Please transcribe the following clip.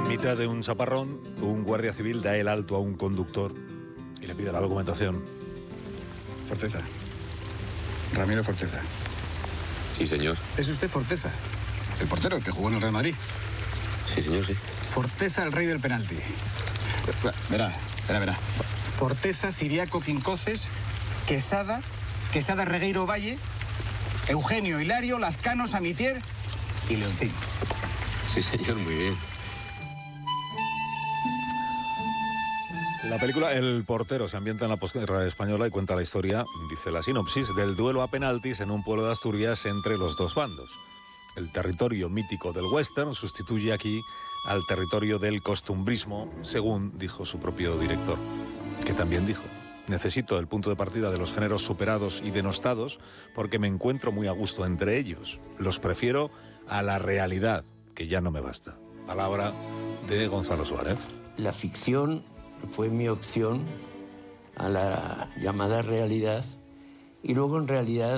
mitad de un chaparrón, un guardia civil da el alto a un conductor y le pide la documentación. Forteza. Ramiro Forteza. Sí, señor. ¿Es usted Forteza? El portero, el que jugó en el Real Madrid. Sí, señor, sí. Forteza, el rey del penalti. Verá. Forteza, Ciriaco, Quincoces, Quesada, Regueiro Valle, Eugenio, Hilario, Lazcano, Samitier y Leoncín. Sí, señor, muy bien. La película El portero se ambienta en la posguerra española y cuenta la historia, dice la sinopsis, del duelo a penaltis en un pueblo de Asturias entre los dos bandos. El territorio mítico del western sustituye aquí al territorio del costumbrismo, según dijo su propio director, que también dijo: necesito el punto de partida de los géneros superados y denostados porque me encuentro muy a gusto entre ellos. Los prefiero a la realidad, que ya no me basta. Palabra de Gonzalo Suárez. La ficción fue mi opción a la llamada realidad, y luego en realidad